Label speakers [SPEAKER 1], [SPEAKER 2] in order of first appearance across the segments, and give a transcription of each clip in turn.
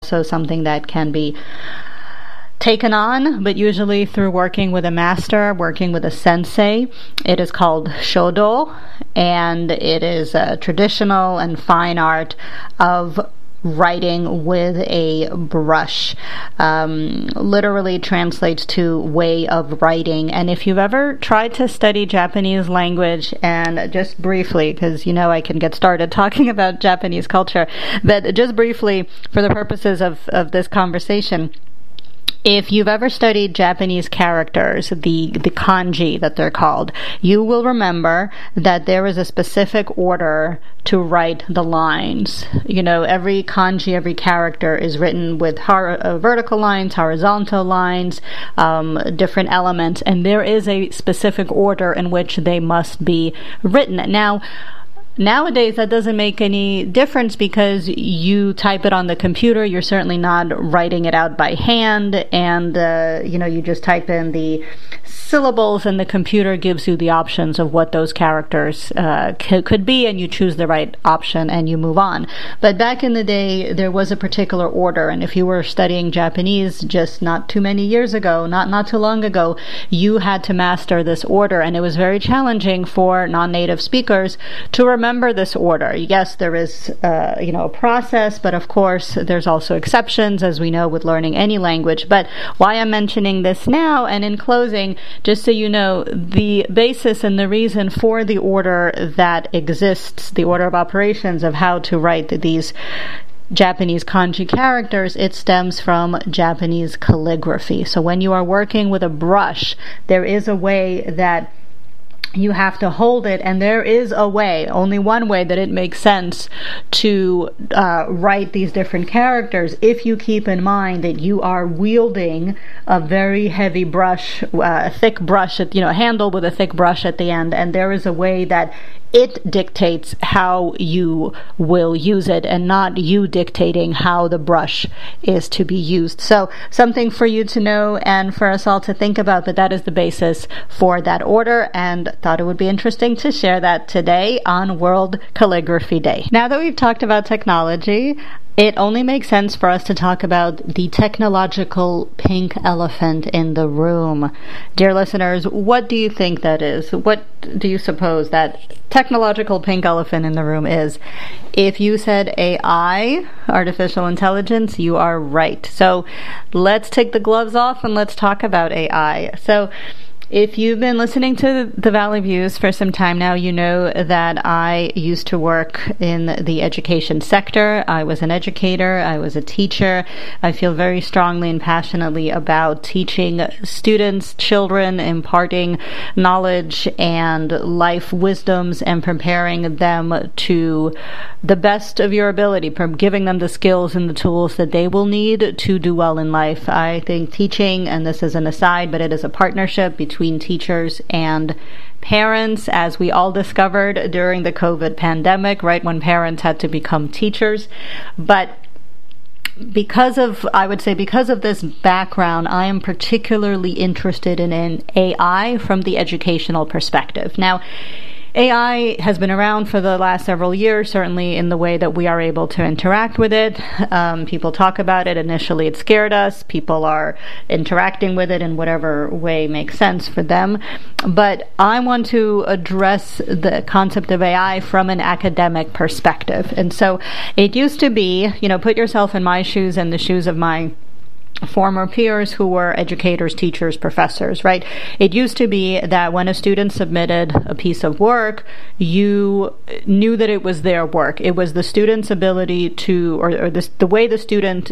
[SPEAKER 1] also something that can be taken on, but usually through working with a master, working with a sensei. It is called Shodo, and it is a traditional and fine art of writing with a brush. Literally translates to way of writing. And if you've ever tried to study Japanese language, and just briefly, because I can get started talking about Japanese culture, but just briefly for the purposes of this conversation, if you've ever studied Japanese characters, the kanji that they're called, you will remember that there is a specific order to write the lines. Every kanji, every character is written with vertical lines, horizontal lines, different elements, and there is a specific order in which they must be written. Now, nowadays, that doesn't make any difference because you type it on the computer. You're certainly not writing it out by hand, and you just type in the syllables, and the computer gives you the options of what those characters could be, and you choose the right option and you move on. But back in the day, there was a particular order, and if you were studying Japanese just not too many years ago, not too long ago, you had to master this order, and it was very challenging for non-native speakers to remember this order. Yes, there is a process, but of course there's also exceptions, as we know with learning any language. But why I'm mentioning this now, and in closing, just so you know, the basis and the reason for the order that exists, the order of operations of how to write these Japanese kanji characters, it stems from Japanese calligraphy. So when you are working with a brush, there is a way that you have to hold it, and there is a way, only one way, that it makes sense to write these different characters if you keep in mind that you are wielding a very heavy brush, a thick brush, a handle with a thick brush at the end, and there is a way that it dictates how you will use it, and not you dictating how the brush is to be used. So something for you to know and for us all to think about, but that is the basis for that order, and thought it would be interesting to share that today on World Calligraphy Day. Now that we've talked about technology, it only makes sense for us to talk about the technological pink elephant in the room. Dear listeners, what do you think that is? What do you suppose that technological pink elephant in the room is? If you said AI, artificial intelligence, you are right. So let's take the gloves off and let's talk about AI. So if you've been listening to the Valley Views for some time now, you know that I used to work in the education sector. I was an educator. I was a teacher. I feel very strongly and passionately about teaching students, children, imparting knowledge and life wisdoms and preparing them to the best of your ability, giving them the skills and the tools that they will need to do well in life. I think teaching, and this is an aside, but it is a partnership between teachers and parents, as we all discovered during the COVID pandemic, right when parents had to become teachers. But because of this background, I am particularly interested in AI from the educational perspective. Now, AI has been around for the last several years, certainly in the way that we are able to interact with it. People talk about it. Initially, it scared us. People are interacting with it in whatever way makes sense for them. But I want to address the concept of AI from an academic perspective. And so it used to be, put yourself in my shoes and the shoes of my former peers who were educators, teachers, professors, right? It used to be that when a student submitted a piece of work, you knew that it was their work. It was the student's ability to, or the way the student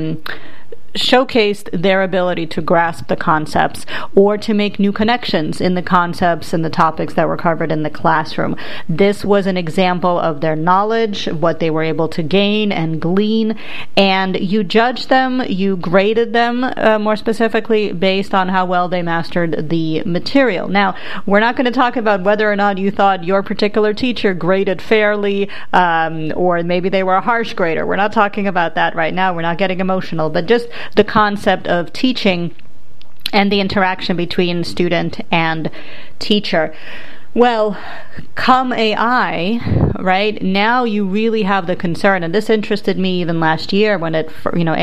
[SPEAKER 1] showcased their ability to grasp the concepts or to make new connections in the concepts and the topics that were covered in the classroom. This was an example of their knowledge, what they were able to gain and glean, and you judged them, you graded them more specifically based on how well they mastered the material. Now, we're not going to talk about whether or not you thought your particular teacher graded fairly, or maybe they were a harsh grader. We're not talking about that right now. We're not getting emotional, but just the concept of teaching and the interaction between student and teacher. Well, come AI, right, now you really have the concern, and this interested me even last year when